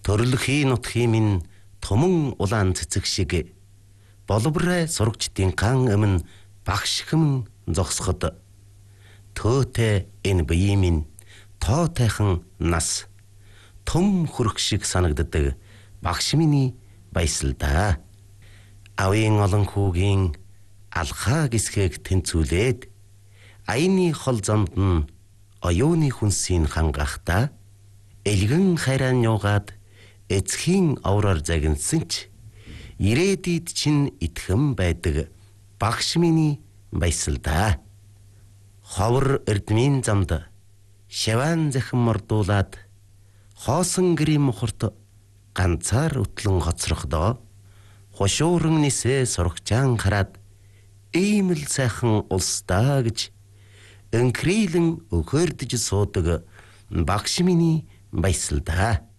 Төрлөхийн нутгийн минь томон улаан цэцэг шиг боловрай сурагчдын ган өмнө багш хэм зогсоход төөтэй энэ бие минь тоотайхан нас том хөрөх шиг санагддаг багш миний баясалдаа. Авийн олон хүүгийн алхаа гисхийг тэнцүүлээд аяны хол замд нь оюуны хүнсийн хангахта элгэн хайран юугаад эцхийн авраар загинсан ч ирээдүйд чинь итгэм байдаг багш миний баясалдаа. Ховор эрдмийн замд шаваан захин мордуулаад хоосон гэрийн мохорт ганцаар өтлөн хоцрохдоо хошууран нисээ сурагчаан хараад ийм л сайхан улсдаа гэж өнкрилэн өхөрдөж суудаг багш миний баясалдаа.